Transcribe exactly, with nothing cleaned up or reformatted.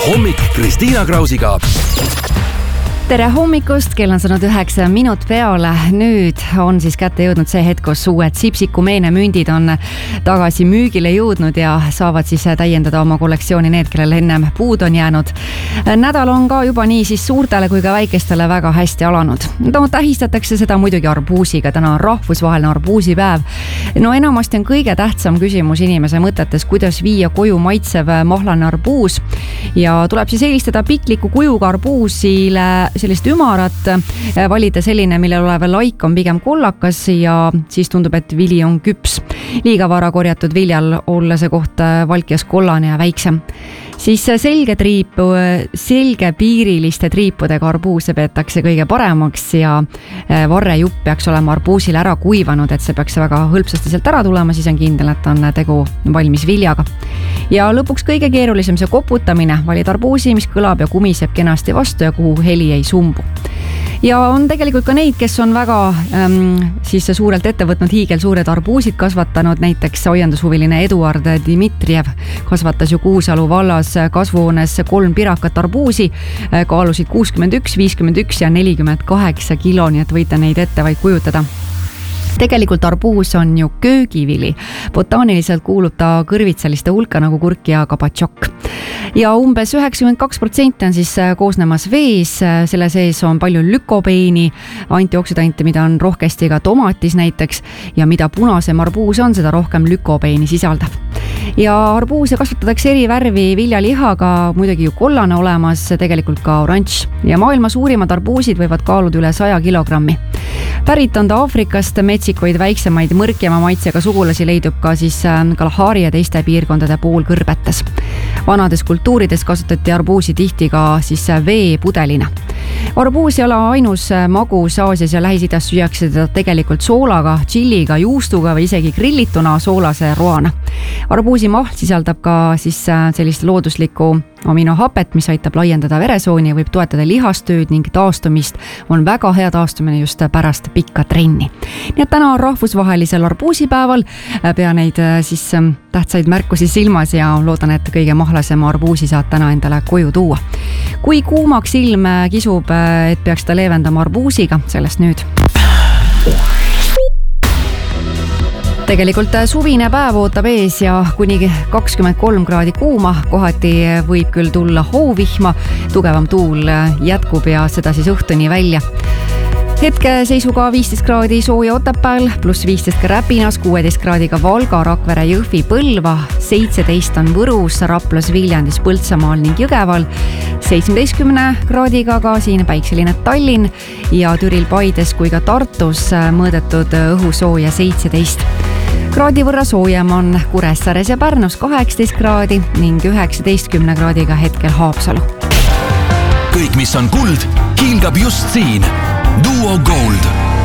hommik Kristiina Krausiga. Tere hommikust, kell on saanud üheksa minut peale. Nüüd on siis kätte jõudnud see hetk, kus uued Sipsiku meenemündid on tagasi müügile jõudnud ja saavad siis täiendada oma kollektsiooni need, kellel ennem puud on jäänud. Nädal on ka juba nii siis suurtele kui ka väikestele väga hästi alanud. No, tähistatakse seda muidugi arbuusiga, täna on rahvusvaheline arbuusipäev. No enamasti on kõige tähtsam küsimus inimese mõtetes, kuidas viia koju maitsev mahlane arbuus ja tuleb siis eelistada pikliku kujuga arbuusile sellist ümarat, valida selline, millel olev laik on pigem kollakas ja siis tundub, et vili on küps. Liiga vara korjatud viljal olla see koht valkjas kollane ja väiksem. Siis selge triipu, selge piiriliste triipudega arbuuse peetakse kõige paremaks ja varrejupp peaks olema arbuusil ära kuivanud, et see peaks väga hõlpsasti sealt ära tulema, siis on kindel, et on tegu valmis viljaga. Ja lõpuks kõige keerulisem see koputamine, valid arbuusi, mis kõlab ja kumiseb kenasti vastu ja kuhu heli ei sumbu. Ja on tegelikult ka neid, kes on väga ähm, siis suurelt ette võtnud hiigel suured arbuusid kasvatanud, näiteks hoiandushuviline Eduard Dmitrijev kasvatas ju Kuusalu vallas kasvuhoones kolm pirakat arbuusi, kaalusid kuuskümmend üks, viiskümmend üks ja nelikümmend kaheksa kilo, nii et võite neid ette vaid kujutada. Tegelikult arbuus on ju köögivili. Botaaniliselt kuulub ta kõrvitsaliste hulka nagu kurk ja kabatšokk. Ja umbes üheksakümmend kaks protsenti on siis koosnemas vees, selle sees on palju lükopeeni, antioksidante, mida on rohkesti ka tomatis näiteks ja mida punasem arbuus on, seda rohkem lükopeeni sisaldab. Ja arbuuse kasvatatakse eri värvi viljalihaga, muidugi ju kollane olemas, tegelikult ka oranž. Ja maailma suurimad arbuusid võivad kaaluda üle saja kilogrammi. Pärit on ta Aafrikast, metsikuid väiksemaid mõrkjama maitsega sugulasi leidub ka siis Kalahari ja teiste piirkondade poolkõrbetes. Vanades kultuurides kasutati arbuusi tihti ka siis veepudelina. Arbuus ei ole ainus magus, Aasias ja Lähis-Idas süüakse teda tegelikult soolaga, tšilliga, juustuga või isegi grillituna soolase roana. Arbuusi mahl sisaldab ka siis sellist looduslikku aminohapet, mis aitab laiendada veresooni ja võib toetada lihastööd ning taastumist. On väga hea taastumine just pärast pikka trenni. Nii et täna on rahvusvahelisel arbuusipäeval. Pea neid siis tähtsaid märkusi silmas ja loodan, et kõige mahlasema arbuusi saad täna endale koju tuua. Kui kuumaks ilm kisub, et peaks ta leevendama arbuusiga, sellest nüüd. Tegelikult suvine päev ootab ees ja kuni kakskümmend kolm kraadi kuuma, kohati võib küll tulla hoovihma, tugevam tuul jätkub ja seda siis õhtuni välja. Hetke seisuga viisteist kraadi sooja Otepääl, pluss viisteist ka Räpinas, kuueteist kraadiga Valga, Rakvere, Jõhvi, Põlva, seitseteist on Võrus, Raplas, Viljandis, Põltsamaal ning Jõgeval, seitsmeteistkümne kraadiga ka siin päikseline Tallinn ja Türil, Paides kui ka Tartus mõõdetud õhusooja seitseteist. Kraadi võrra soojem on Kuressaares ja Pärnus kaheksateist kraadi ning üheksateistkümne kraadiga hetkel Haapsalu. Kõik, mis on kuld, hiilgab just siin. Duo Gold.